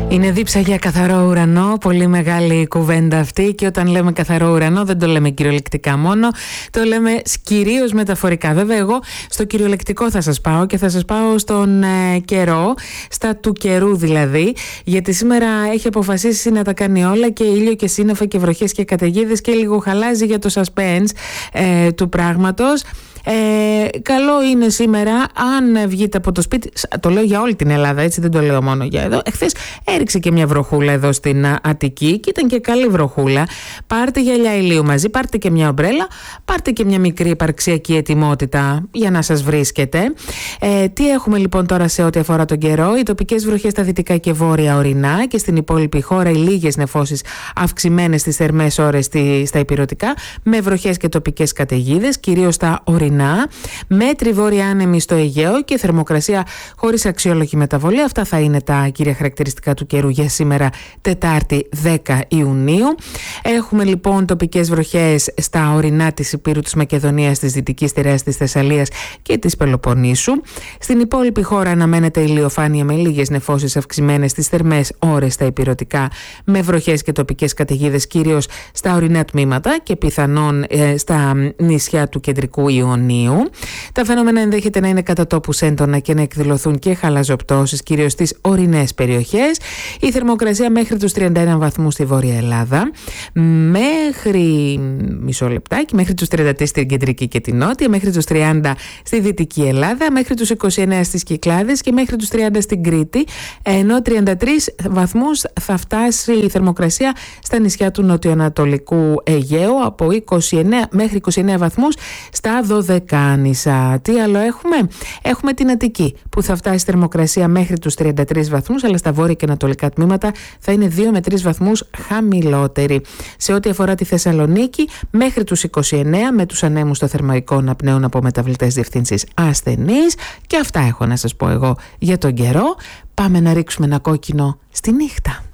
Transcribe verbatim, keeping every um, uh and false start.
Είναι δίψα για καθαρό ουρανό, πολύ μεγάλη κουβέντα αυτή, και όταν λέμε καθαρό ουρανό δεν το λέμε κυριολεκτικά μόνο, το λέμε κυρίως μεταφορικά. Βέβαια εγώ στο κυριολεκτικό θα σας πάω και θα σας πάω στον ε, καιρό, στα του καιρού δηλαδή, γιατί σήμερα έχει αποφασίσει να τα κάνει όλα και ήλιο και σύννεφα και βροχές και καταιγίδες και λίγο χαλάζει για το suspense ε, του πράγματος. Ε, καλό είναι σήμερα αν βγείτε από το σπίτι, το λέω για όλη την Ελλάδα, έτσι, δεν το λέω μόνο για εδώ. Εχθές έριξε και μια βροχούλα εδώ στην Αττική και ήταν και καλή βροχούλα. Πάρτε γυαλιά ηλίου μαζί, πάρτε και μια ομπρέλα, πάρτε και μια μικρή υπαρξιακή ετοιμότητα για να σας βρίσκετε. Ε, τι έχουμε λοιπόν τώρα σε ό,τι αφορά τον καιρό? Οι τοπικές βροχές στα δυτικά και βόρεια ορεινά και στην υπόλοιπη χώρα οι λίγες νεφώσεις αυξημένες στις θερμές ώρες στη, στα ηπειρωτικά, με βροχές και τοπικές καταιγίδες, κυρίως στα ορεινά. Μέτρη βόρεια άνεμη στο Αιγαίο και θερμοκρασία χωρίς αξιόλογη μεταβολή. Αυτά θα είναι τα κύρια χαρακτηριστικά του καιρού για σήμερα, Τετάρτη δέκα Ιουνίου. Έχουμε λοιπόν τοπικές βροχές στα ορεινά της Υπήρου, της Μακεδονίας, της Δυτικής Τηρέας, της Θεσσαλίας και της Πελοποννήσου. Στην υπόλοιπη χώρα αναμένεται ηλιοφάνεια με λίγες νεφώσεις αυξημένες στις θερμές ώρες στα ηπειρωτικά, με βροχές και τοπικές καταιγίδες κυρίως στα ορεινά τμήματα και πιθανόν ε, στα νησιά του κεντρικού Ιωνίου. Τα φαινόμενα ενδέχεται να είναι κατά τόπους έντονα και να εκδηλωθούν και χαλαζοπτώσεις κυρίως στις ορεινές περιοχές. Η θερμοκρασία μέχρι τους τριάντα ένα βαθμούς στη Βόρεια Ελλάδα, μέχρι μισό λεπτάκι, μέχρι τους τριάντα τρεις στην κεντρική και την νότια, μέχρι τους τριάντα στη Δυτική Ελλάδα, μέχρι τους είκοσι εννέα στις Κυκλάδες και μέχρι τους τριάντα στην Κρήτη, ενώ τριάντα τρεις βαθμούς θα φτάσει η θερμοκρασία στα νησιά του νοτιοανατολικού Αιγαίου, από είκοσι εννέα μέχρι είκοσι εννέα βαθμούς στα Δωδεκάνησα. Τι άλλο έχουμε? Έχουμε την Αττική που θα φτάσει θερμοκρασία μέχρι τους τριάντα τρεις βαθμούς, αλλά στα βόρεια και ανατολικά τμήματα θα είναι δύο με τρεις βαθμούς χαμηλότερη. Σε ό,τι αφορά τη Θεσσαλονίκη, μέχρι τους είκοσι εννέα, με τους ανέμους στο θερμαϊκό να πνέουν από μεταβλητές διευθύνσεις ασθενείς. Και αυτά έχω να σας πω εγώ για τον καιρό. Πάμε να ρίξουμε ένα κόκκινο στη νύχτα.